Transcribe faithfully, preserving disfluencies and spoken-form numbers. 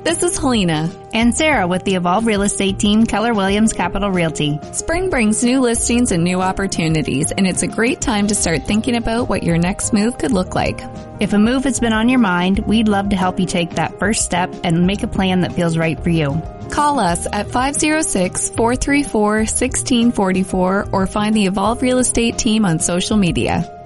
This is Helena. And Sarah with the Evolve Real Estate Team, Keller Williams Capital Realty. Spring brings new listings and new opportunities, and it's a great time to start thinking about what your next move could look like. If a move has been on your mind, we'd love to help you take that first step and make a plan that feels right for you. Call us at five oh six, four three four, one six four four or find the Evolve Real Estate Team on social media.